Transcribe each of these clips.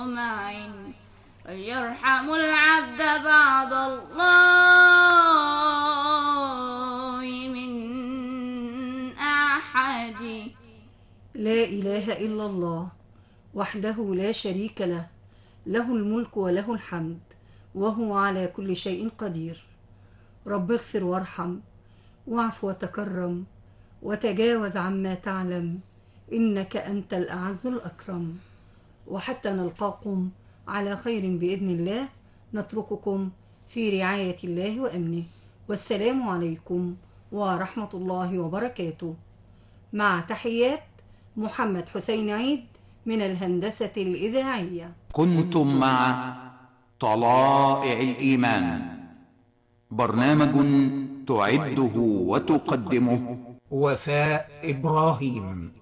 معين يرحم العبد بعد الله من أحد. لا إله إلا الله وحده لا شريك له، له الملك وله الحمد وهو على كل شيء قدير. رب اغفر وارحم واعف وتكرم وتجاوز عما تعلم، إنك أنت الأعز الأكرم. وحتى نلقاكم على خير بإذن الله نترككم في رعاية الله وأمنه، والسلام عليكم ورحمة الله وبركاته. مع تحيات محمد حسين عيد من الهندسة الإذاعية. كنتم مع طلائع الإيمان، برنامج تعده وتقدمه وفاء إبراهيم.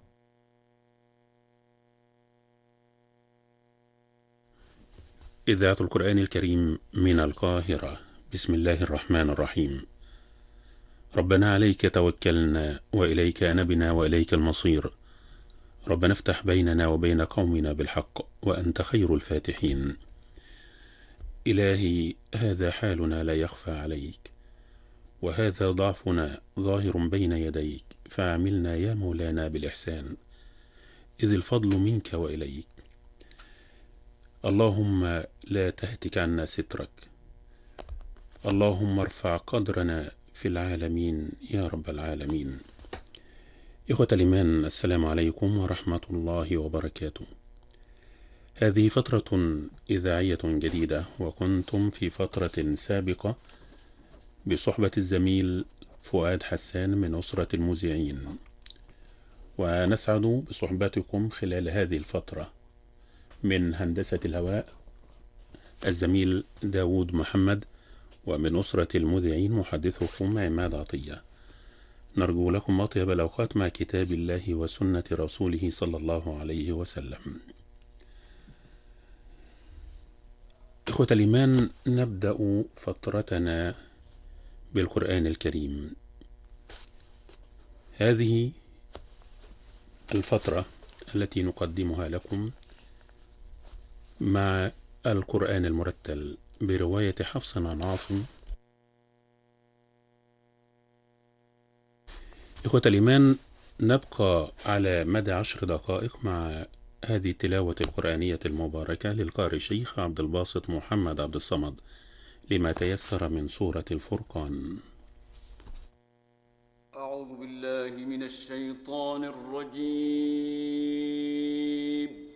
إذاعة القرآن الكريم من القاهرة. بسم الله الرحمن الرحيم. ربنا عليك توكلنا وإليك أنبنا وإليك المصير. ربنا افتح بيننا وبين قومنا بالحق وأنت خير الفاتحين. إلهي هذا حالنا لا يخفى عليك، وهذا ضعفنا ظاهر بين يديك، فعملنا يا مولانا بالإحسان، إذ الفضل منك وإليك. اللهم لا تهتك عنا سترك، اللهم ارفع قدرنا في العالمين يا رب العالمين. إخوة الإيمان، السلام عليكم ورحمة الله وبركاته. هذه فترة إذاعية جديدة، وكنتم في فترة سابقة بصحبة الزميل فؤاد حسان من أسرة المذيعين، ونسعد بصحبتكم خلال هذه الفترة من هندسة الهواء الزميل داود محمد، ومن أسرة المذيعين محدثكم عماد عطية. نرجو لكم أطيب الأوقات مع كتاب الله وسنة رسوله صلى الله عليه وسلم. إخوة الإيمان، نبدأ فترتنا بالقرآن الكريم. هذه الفترة التي نقدمها لكم مع القرآن المرتل برواية حفص عن عاصم. إخوة الإيمان، نبقى على مدى 10 دقائق مع هذه التلاوة القرآنية المباركة للقارئ الشيخ عبد الباسط محمد عبد الصمد لما تيسر من سورة الفرقان. أعوذ بالله من الشيطان الرجيم.